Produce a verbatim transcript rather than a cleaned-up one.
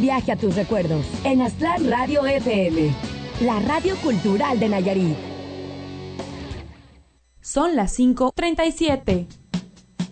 viaje a tus recuerdos en Aztlán Radio F M, la radio cultural de Nayarit. Son las cinco treinta y siete.